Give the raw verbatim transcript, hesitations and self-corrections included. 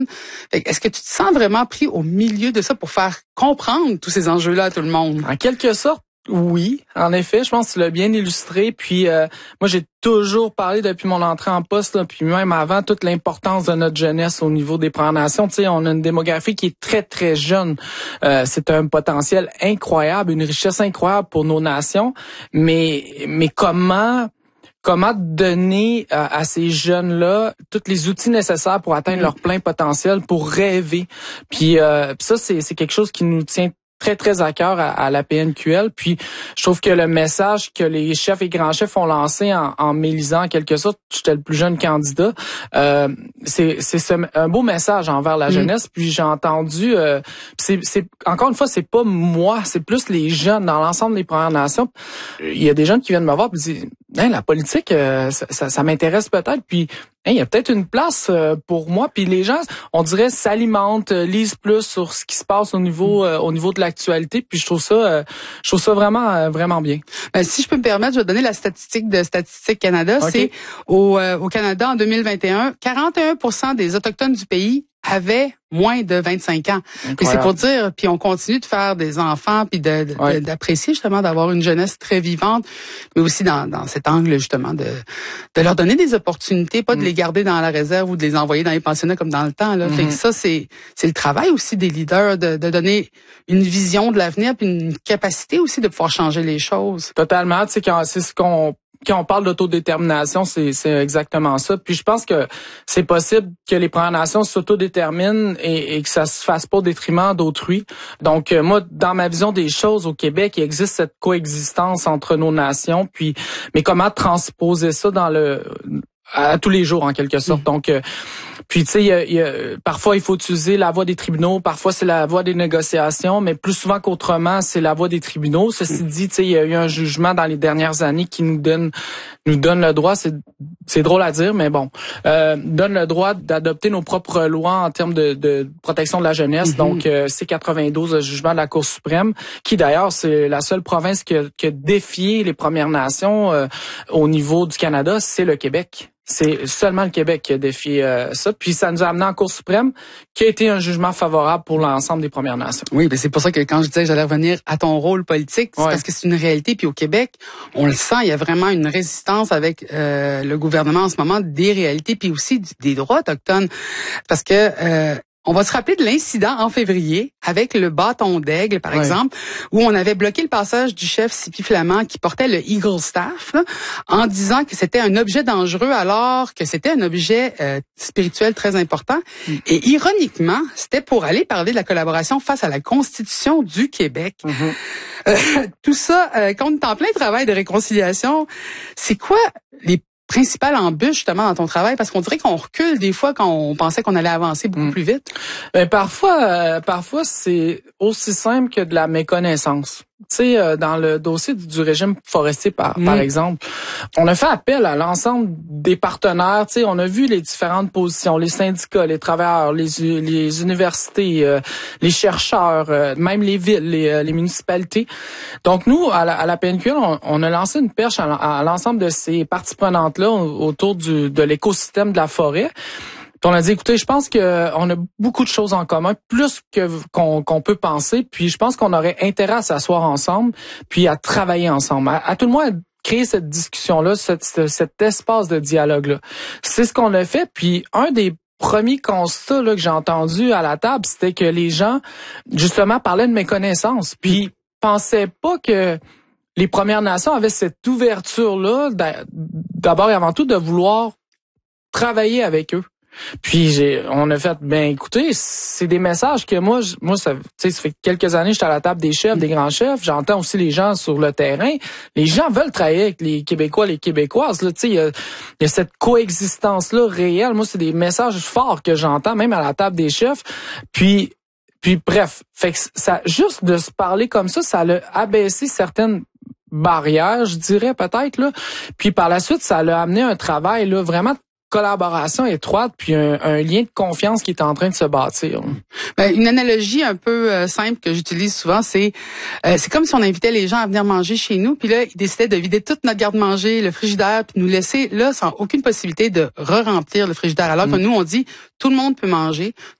Est-ce que tu te sens vraiment pris au milieu de ça pour faire comprendre tous ces enjeux-là à tout le monde? En quelque sorte, oui, en effet, je pense que tu l'as bien illustré. Puis euh, moi, j'ai toujours parlé depuis mon entrée en poste, là, puis même avant, toute l'importance de notre jeunesse au niveau des Premières Nations. Tu sais, on a une démographie qui est très, très jeune. Euh, c'est un potentiel incroyable, une richesse incroyable pour nos nations. Mais, mais comment... Comment donner à, à ces jeunes-là tous les outils nécessaires pour atteindre mmh. leur plein potentiel, pour rêver. Puis, euh, puis ça, c'est, c'est quelque chose qui nous tient très, très à cœur à, à la P N Q L. Puis, je trouve que le message que les chefs et grands chefs ont lancé en, en m'élisant, en quelque sorte, j'étais le plus jeune candidat, euh, c'est, c'est ce, un beau message envers la mmh. jeunesse. Puis, j'ai entendu, euh, c'est, c'est encore une fois, c'est pas moi, c'est plus les jeunes dans l'ensemble des Premières Nations. Il y a des jeunes qui viennent me voir et disent, hein, la politique, euh, ça, ça, ça m'intéresse peut-être. Puis, il hey, y a peut-être une place euh, pour moi. Puis les gens, on dirait, s'alimentent, euh, lisent plus sur ce qui se passe au niveau euh, au niveau de l'actualité. Puis je trouve ça, euh, je trouve ça vraiment euh, vraiment bien. Ben, si je peux me permettre, je vais donner la statistique de Statistique Canada. Okay. C'est au euh, au Canada en deux mille vingt et un, quarante et un pour cent des autochtones du pays avaient moins de vingt-cinq ans. Et c'est pour dire, puis on continue de faire des enfants, puis de, de, ouais. d'apprécier justement d'avoir une jeunesse très vivante, mais aussi dans, dans cet angle justement de, de leur donner des opportunités, pas mm. de les garder dans la réserve ou de les envoyer dans les pensionnats comme dans le temps. Là. Mm-hmm. Fait que ça, c'est, c'est le travail aussi des leaders de, de donner une vision de l'avenir, puis une capacité aussi de pouvoir changer les choses. Totalement, tu sais, c'est ce qu'on quand on parle d'autodétermination, c'est, c'est exactement ça. Puis je pense que c'est possible que les Premières Nations s'autodéterminent et, et que ça se fasse pas au détriment d'autrui. Donc euh, moi, dans ma vision des choses au Québec, il existe cette coexistence entre nos nations. Puis, mais comment transposer ça dans le à tous les jours en quelque sorte. Mmh. Donc euh, puis tu sais, y a, y a, parfois il faut utiliser la voie des tribunaux, parfois c'est la voie des négociations, mais plus souvent qu'autrement c'est la voie des tribunaux. Ceci mmh. dit, tu sais, il y a eu un jugement dans les dernières années qui nous donne nous donne le droit, c'est c'est drôle à dire, mais bon, euh, donne le droit d'adopter nos propres lois en termes de, de protection de la jeunesse. Mmh. Donc euh, C quatre-vingt-douze, le jugement de la Cour suprême, qui d'ailleurs c'est la seule province qui a, qui a défié les Premières Nations euh, au niveau du Canada, c'est le Québec. C'est seulement le Québec qui a défié euh, ça. Puis ça nous a amené en Cour suprême, qui a été un jugement favorable pour l'ensemble des Premières Nations. Oui, mais c'est pour ça que quand je disais que j'allais revenir à ton rôle politique, c'est ouais. parce que c'est une réalité. Puis au Québec, on le sent, il y a vraiment une résistance avec euh, le gouvernement en ce moment des réalités, puis aussi des droits autochtones. Parce que... Euh, on va se rappeler de l'incident en février avec le bâton d'aigle, par ouais. exemple, où on avait bloqué le passage du chef Sipi Flamand qui portait le Eagle Staff là, en disant que c'était un objet dangereux alors que c'était un objet euh, spirituel très important. Mm. Et ironiquement, c'était pour aller parler de la collaboration face à la Constitution du Québec. Mm-hmm. Euh, tout ça, euh, quand on est en plein travail de réconciliation, c'est quoi les principale embûche justement dans ton travail, parce qu'on dirait qu'on recule des fois quand on pensait qu'on allait avancer beaucoup mmh. plus vite? Ben parfois, euh, parfois c'est aussi simple que de la méconnaissance. Tu sais, euh, dans le dossier du, du régime forestier, par, mmh. par exemple, on a fait appel à l'ensemble des partenaires. Tu sais, on a vu les différentes positions, les syndicats, les travailleurs, les, les universités, euh, les chercheurs, euh, même les villes, les, euh, les municipalités. Donc nous, à la, à la P N Q L, on, on a lancé une perche à, à l'ensemble de ces parties prenantes-là autour du, de l'écosystème de la forêt. Puis on a dit, écoutez, je pense que on a beaucoup de choses en commun, plus que qu'on, qu'on peut penser. Puis je pense qu'on aurait intérêt à s'asseoir ensemble, puis à travailler ensemble, à, à tout le moins à créer cette discussion-là, cette, cet espace de dialogue-là. C'est ce qu'on a fait. Puis un des premiers constats là, que j'ai entendu à la table, c'était que les gens, justement, parlaient de méconnaissance. Puis pensaient pas que les Premières Nations avaient cette ouverture-là, d'abord et avant tout, de vouloir travailler avec eux. Puis j'ai, on a fait, ben écoutez, c'est des messages que moi, je, moi ça, tu sais, ça fait quelques années que j'étais à la table des chefs, des grands chefs. J'entends aussi les gens sur le terrain. Les gens veulent travailler avec les Québécois, les Québécoises. Là, tu sais, il y a, il y a cette coexistence là réelle. Moi, c'est des messages forts que j'entends, même à la table des chefs. Puis, puis bref, fait que ça, juste de se parler comme ça, ça l'a abaissé certaines barrières, je dirais peut-être là. Puis par la suite, ça l'a amené un travail là vraiment collaboration étroite puis un, un lien de confiance qui est en train de se bâtir. Ben, une analogie un peu euh, simple que j'utilise souvent, c'est euh, c'est comme si on invitait les gens à venir manger chez nous, puis là, ils décidaient de vider toute notre garde-manger, le frigidaire, puis nous laisser là sans aucune possibilité de re-remplir le frigidaire. Alors mm. que nous, on dit, tout le monde peut manger,